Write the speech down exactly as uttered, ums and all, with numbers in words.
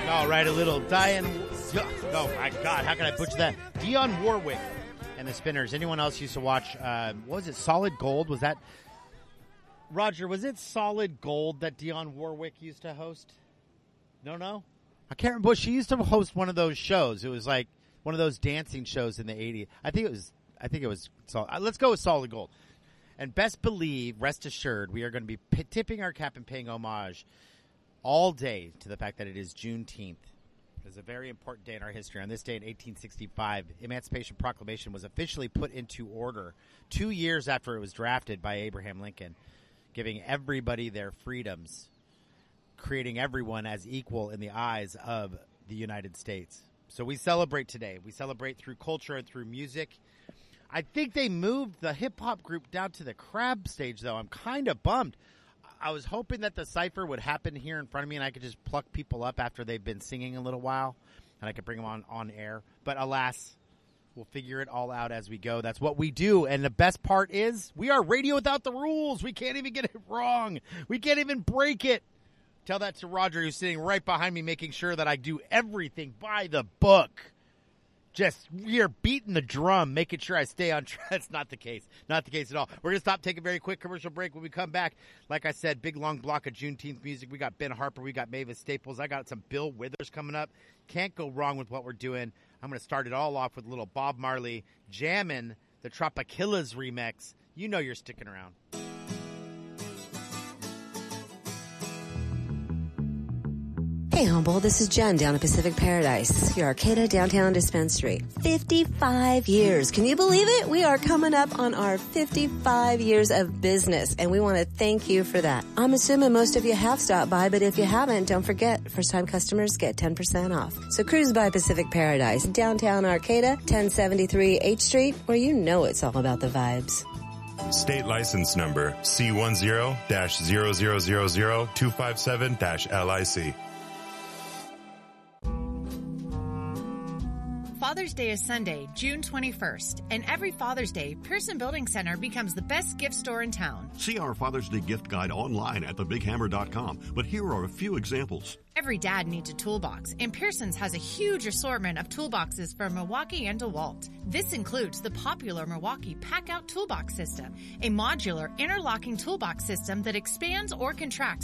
All right, a little Diane. Oh, my God. How can I butcher that? Dionne Warwick and the Spinners. Anyone else used to watch, uh, what was it, Solid Gold? Was that, Roger, was it Solid Gold that Dionne Warwick used to host? No, no? I can't remember. She used to host one of those shows. It was like one of those dancing shows in the eighties. I think it was, I think it was, let's go with Solid Gold. And best believe, rest assured, we are going to be p- tipping our cap and paying homage all day to the fact that it is Juneteenth. It is a very important day in our history. On this day in eighteen sixty-five, Emancipation Proclamation was officially put into order two years after it was drafted by Abraham Lincoln, giving everybody their freedoms, creating everyone as equal in the eyes of the United States. So we celebrate today. We celebrate through culture and through music. I think they moved the hip-hop group down to the crab stage, though. I'm kind of bummed. I was hoping that the cipher would happen here in front of me and I could just pluck people up after they've been singing a little while and I could bring them on, on air. But alas, we'll figure it all out as we go. That's what we do. And the best part is we are radio without the rules. We can't even get it wrong. We can't even break it. Tell that to Roger, who's sitting right behind me, making sure that I do everything by the book. Just, we are beating the drum, making sure I stay on track. That's not the case. Not the case at all. We're going to stop, take a very quick commercial break. When we come back, like I said, big long block of Juneteenth music. We got Ben Harper. We got Mavis Staples. I got some Bill Withers coming up. Can't go wrong with what we're doing. I'm going to start it all off with a little Bob Marley jamming the Tropicillas remix. You know you're sticking around. Hey, Humboldt, this is Jen down at Pacific Paradise, your Arcata downtown dispensary. fifty-five years. Can you believe it? We are coming up on our fifty-five years of business, and we want to thank you for that. I'm assuming most of you have stopped by, but if you haven't, don't forget, first-time customers get ten percent off. So cruise by Pacific Paradise, downtown Arcata, ten seventy-three H Street, where you know it's all about the vibes. State license number C one zero dash zero zero zero zero two five seven dash L I C. Father's Day is Sunday, June twenty-first, and every Father's Day, Pearson Building Center becomes the best gift store in town. See our Father's Day gift guide online at the big hammer dot com, but here are a few examples. Every dad needs a toolbox, and Pearson's has a huge assortment of toolboxes from Milwaukee and DeWalt. This includes the popular Milwaukee Pack-Out Toolbox System, a modular interlocking toolbox system that expands or contracts